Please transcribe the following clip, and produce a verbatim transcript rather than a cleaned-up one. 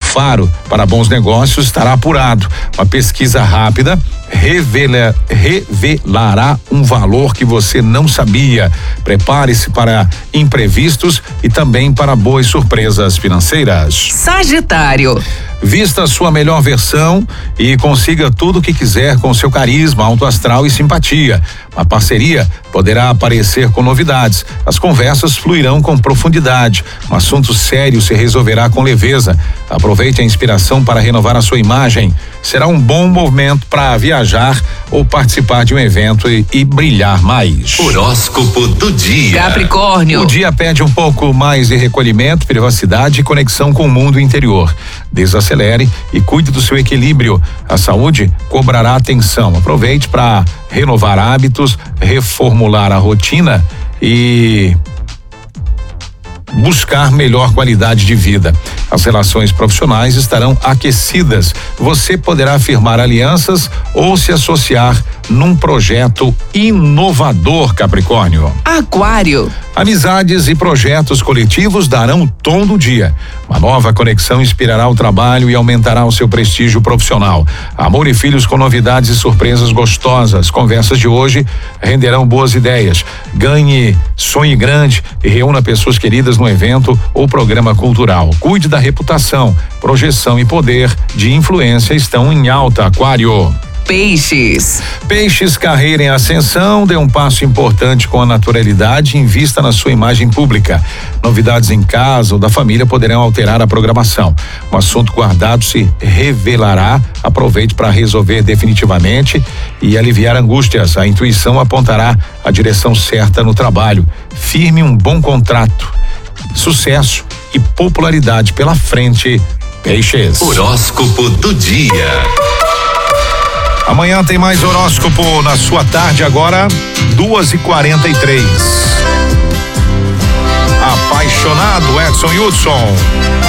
faro para bons negócios estará apurado. Uma pesquisa rápida revela, revelará um valor que você não sabia. Prepare-se para imprevistos e também para boas surpresas financeiras. Sagitário. Vista a sua melhor versão e consiga tudo o que quiser com seu carisma, alto astral e simpatia. A parceria poderá aparecer com novidades. As conversas fluirão com profundidade. Um assunto sério se resolverá com leveza. Aproveite a inspiração para renovar a sua imagem. Será um bom momento para viajar ou participar de um evento e, e brilhar mais. Horóscopo do dia. Capricórnio. O dia pede um pouco mais de recolhimento, privacidade e conexão com o mundo interior. Desacelere e cuide do seu equilíbrio. A saúde cobrará atenção. Aproveite para renovar hábitos, reformular a rotina e buscar melhor qualidade de vida. As relações profissionais estarão aquecidas. Você poderá firmar alianças ou se associar num projeto inovador, Capricórnio. Aquário. Amizades e projetos coletivos darão o tom do dia. Uma nova conexão inspirará o trabalho e aumentará o seu prestígio profissional. Amor e filhos com novidades e surpresas gostosas. Conversas de hoje renderão boas ideias. Ganhe, sonhe grande e reúna pessoas queridas no evento ou programa cultural. Cuide da reputação, projeção e poder de influência estão em alta, Aquário. Peixes. Peixes, carreira em ascensão, dê um passo importante com a naturalidade e invista na sua imagem pública. Novidades em casa ou da família poderão alterar a programação. Um assunto guardado se revelará. Aproveite para resolver definitivamente e aliviar angústias. A intuição apontará a direção certa no trabalho. Firme um bom contrato. Sucesso e popularidade pela frente, Peixes. Horóscopo do dia. Amanhã tem mais horóscopo na sua tarde, agora duas e quarenta e três. Apaixonado, Edson Hudson.